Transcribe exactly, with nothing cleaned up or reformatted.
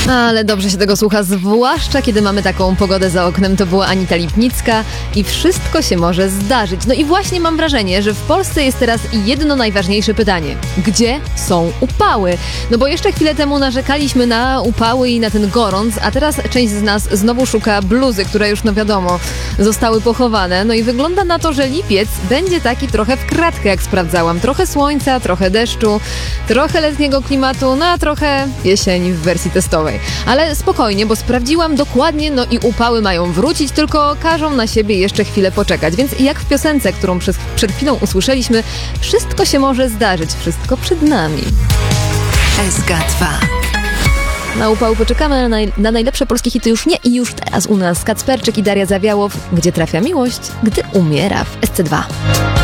Ale dobrze się tego słucha, zwłaszcza kiedy mamy taką pogodę za oknem. To była Anita Lipnicka i wszystko się może zdarzyć. No i właśnie mam wrażenie, że w Polsce jest teraz jedno najważniejsze pytanie. Gdzie są upały? No bo jeszcze chwilę temu narzekaliśmy na upały i na ten gorąc, a teraz część z nas znowu szuka bluzy, które już, no wiadomo, zostały pochowane. No i wygląda na to, że lipiec będzie taki trochę w kratkę, jak sprawdzałam. Trochę słońca, trochę deszczu, trochę letniego klimatu, no a trochę jesień w wersji testowej. Ale spokojnie, bo sprawdziłam dokładnie, no i upały mają wrócić, tylko każą na siebie jeszcze chwilę poczekać. Więc jak w piosence, którą przez, przed chwilą usłyszeliśmy, wszystko się może zdarzyć, wszystko przed nami. S K dwa. Na upały poczekamy, na, naj, na najlepsze polskie hity już nie i już teraz u nas Kacperczyk i Daria Zawiałow. Gdzie trafia miłość, gdy umiera w S C dwa.